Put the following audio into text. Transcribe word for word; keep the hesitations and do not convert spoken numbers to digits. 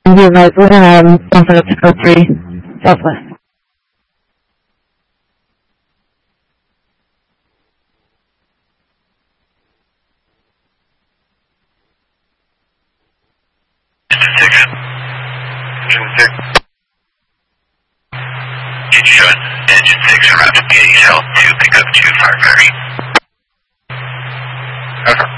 Be advised, we're gonna um, bump it up to code three, southwest. Six. Engine six. Inshun, engine six, around to P H L two, pick up two, fire battery. Over.